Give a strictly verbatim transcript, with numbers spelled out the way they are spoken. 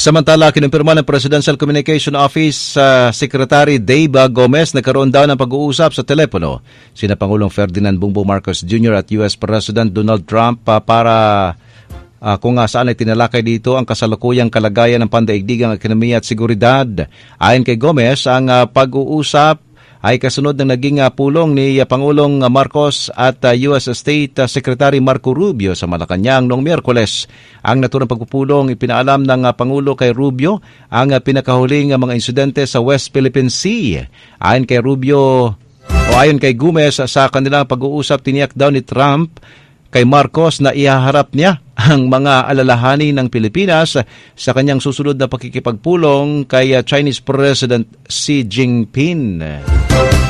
Samantala, kinumpirma ng Presidential Communication Office uh, Secretary Dave Gomez nagkaroon daw ng pag-uusap sa telepono sina Pangulong Ferdinand Bongbong Marcos Junior at U S President Donald Trump uh, para uh, kung uh, saan ay tinalakay dito ang kasalukuyang kalagayan ng pandaigdigang ekonomiya at seguridad. Ayon kay Gomez, ang uh, pag-uusap ay kasunod ng naging uh, pulong ni uh, Pangulong Marcos at uh, U S State uh, Secretary Marco Rubio sa Malacanang noong Miyerkules. Ang naturang pagpupulong ipinaalam ng uh, Pangulo kay Rubio ang uh, pinakahuling uh, mga insidente sa West Philippine Sea. Ayon kay Rubio o ayon kay Gomez, uh, sa kanilang pag-uusap tiniyak daw ni Trump kay Marcos na ihaharap niya ang mga alalahanin ng Pilipinas sa kanyang susunod na pakikipagpulong kay uh, Chinese President Xi Jinping.